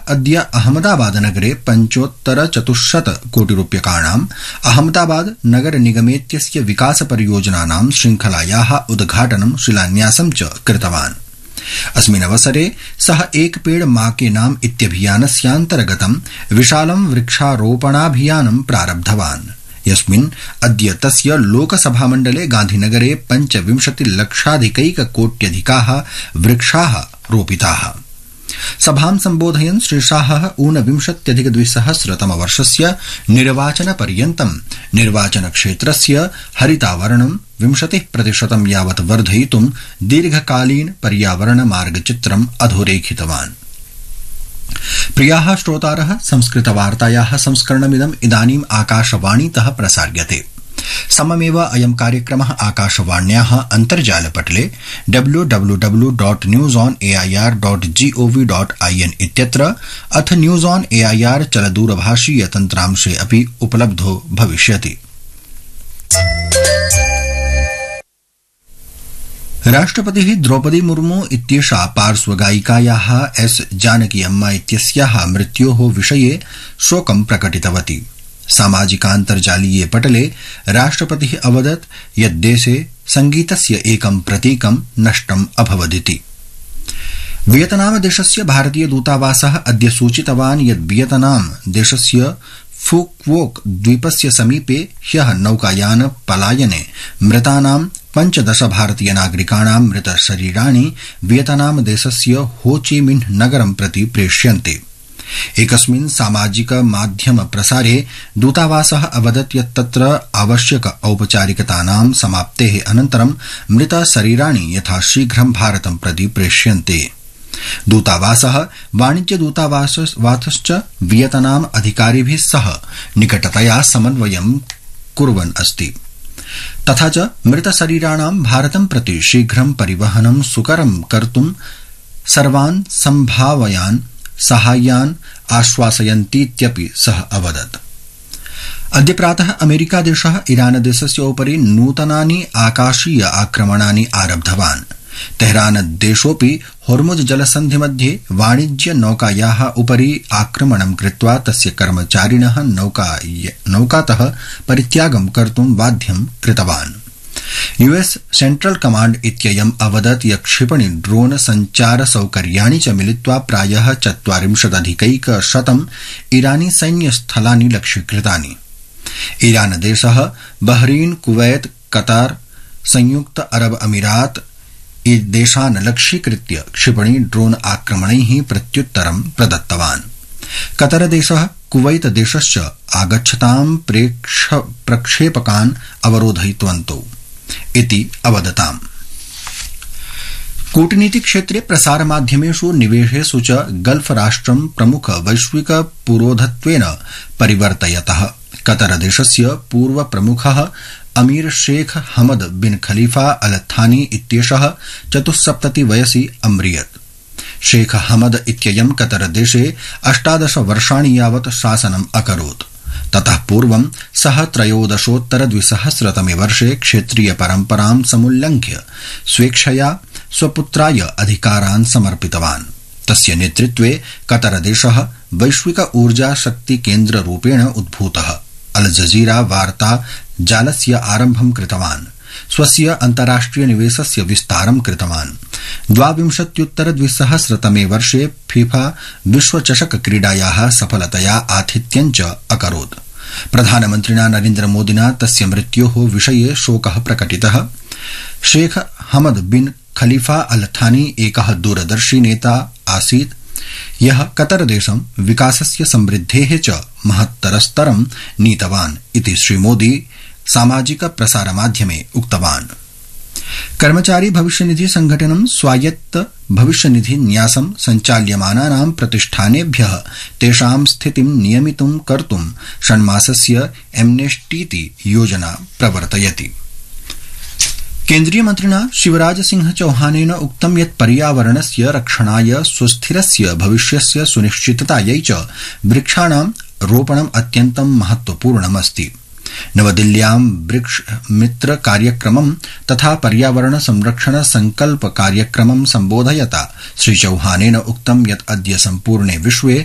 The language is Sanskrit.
अद्य अहमदाबाद नगरे 75 कोटि रूप्यकाणां अहमदाबाद नगर निगमेत्यस्य विकास परियोजनानां श्रृंखलायाः उद्घाटनं शिलान्यासं च कृतवान्। अस्मिन् अवसरे सः एक पेड़ मां के नाम इत्यभियानस्यान्तर्गतं विशालं वृक्षारोपणाभियानं प्रारब्धवान्, यस्मिन् अद्य तस्य लोकसभामण्डले गांधीनगरे 25 लक्षाधिकैककोट्यधिकाः वृक्षाः रोपिताः। सभां सम्बोधयन् श्री शाहः ऊनविंशत्यधिक-द्विसहस्रतमवर्षस्य निर्वाचनपर्यन्तं निर्वाचनक्षेत्रस्य हरितावरणं 20% यावत् वर्धयितुं दीर्घकालीन पर्यावरण मार्गचित्रम् अधोरेखितवान्। प्रियाः श्रोतारः, संस्कृतवार्तायाः संस्करणमिदम् इदानीम् आकाशवाणीतः प्रसार्यते। सममेव अयं कार्यक्रमः आकाशवाण्याः अन्तर्जालपटले www.newsonair.gov.in इत्यत्र अथ न्यूज ऑन एआईआर चलदूरभाषीय तन्त्रांशे अपि उपलब्धो भविष्यति। राष्ट्रपतिः द्रौपदी मुर्मू इत्येषा पार्श्वगायिकायाः एस जानकी अम्मा इत्यस्याः मृत्योः विषये शोकं प्रकटितवती। सामाजिकान्तर्जालीये पटले राष्ट्रपतिः अवदत् यत् देशे संगीतस्य एकं प्रतीकं नष्टम् अभवदिति। वियतनाम देशस्य भारतीय दूतावासः अद्य सूचितवान् यत् वियतनाम देशस्य फुक्वोक द्वीपस्य समीपे ह्यः नौकायान पलायने मृतानां 15 भारतीय नागरिकाणां मृतशरीराणि वियतनाम देशस्य होचिमिन्ह नगरं प्रति प्रेष्यन्ते। एकस्मिन् सामाजिक माध्यम प्रसारे दूतावासः अवदत् यत् तत्र आवश्यक औपचारिकतानां समाप्तेः अनन्तरं मृतशरीराणि यथाशीघ्रं भारतं प्रति प्रेष्यन्ते। दूतावासः वाणिज्य दूतावासश्च वियतनाम अधिकारिभिः सह निकटतया समन्वयं कुर्वन् अस्ति, तथा च मृतशरीराणां भारतं प्रति शीघ्रं परिवहनं सुकरं कर्तुं सर्वान् सम्भावयान् साहाय्यान् आश्वासयन्तीत्यपि सः अवदत्। अद्य प्रातः अमेरिकादेशः ईरानदेशस्य उपरि नूतनानि आकाशीय आक्रमणानि आरब्धवान्। तेहरानदेशोऽपि होर्मुज जलसन्धिमध्ये वाणिज्य नौकायाः उपरि आक्रमणं कृत्वा तस्य कर्मचारिणः नौकातः परित्यागं कर्तुं बाध्यं कृतवान्। यूएस सेंट्रल कमांड इत्ययम् अवदत् यत् क्षिपणि ड्रोन संचार सौकर्याणि च मिलित्वा प्रायः 40,000 ईरानी सैन्यस्थलानि लक्ष्यीकृतानि। ईरानदेशः बहरीन, कुवैत, कतार, संयुक्त अरब अमीरात देशान् लक्ष्यीकृत्य क्षिपणि ड्रोन आक्रमणैः प्रत्युत्तरं प्रदत्तवान्। कतरदेशः कुवैत देशश्च आगच्छतां प्रक्षेपकान् अवरोधयितवन्तौ इति अवदताम्। कूटनीति क्षेत्रे प्रसारमाध्यमेषु निवेशेषु च गल्फ राष्ट्रं प्रमुख वैश्विक पुरोधत्वेन परिवर्तयतः कतरदेशस्य पूर्व प्रमुखः अमीर शेख हमद बिन खलीफा अल थानी इत्येषः 74 वयसि अम्रियत्। शेख हमद इत्ययं कतरदेशे 18 वर्षाणि यावत् शासनम् अकरोत्। ततः पूर्वं सः 13-2000 वर्षे क्षेत्रीय परम्परां समुल्लङ्घ्य स्वेच्छया स्वपुत्राय अधिकारान् समर्पितवान्। तस्य नेतृत्वे कतरदेशः वैश्विक ऊर्जा शक्ति केन्द्ररूपेण उद्भूतः। अल जजीरा वार्ता जालस्य आरम्भं कृतवान्। स्वस्य अन्ताराष्ट्रिय निवेशस्य विस्तारं कृतवान्। 22-2000 वर्षे फीफा विश्वचषक क्रीडायाः सफलतया आतिथ्यं च अकरोत्। प्रधानमन्त्रिणा नरेन्द्र मोदिना तस्य मृत्योः विषये शोकः प्रकटितः। शेख हमद बिन खलीफा अल थानी एकः दूरदर्शी नेता आसीत्, यः कतरदेशं विकासस्य समृद्धेः च महत्तरस्तरं नीतवान् इति श्रीमोदी सामाजिक प्रसारमाध्यमे उक्तवान्। कर्मचारी भविष्यनिधि संघटनं स्वायत्त भविष्यनिधि न्यासं संचाल्यमानानां प्रतिष्ठानेभ्यः तेषां स्थितिं नियमितुं कर्तुं षण्मासस्य एम्नेस्टीति योजना प्रवर्तयति। केन्द्रीय मन्त्रिणा शिवराज सिंह चौहानेन उक्तं यत् पर्यावरणस्य रक्षणाय सुस्थिरस्य भविष्यस्य सुनिश्चिततायै च वृक्षाणां रोपणम् अत्यन्तं महत्वपूर्णमस्ति। नवदिल्ल्यां वृक्ष मित्र कार्यक्रमं तथा पर्यावरण संरक्षण संकल्प कार्यक्रमं सम्बोधयता श्री चौहानेन उक्तं यत् अद्य सम्पूर्णे विश्वे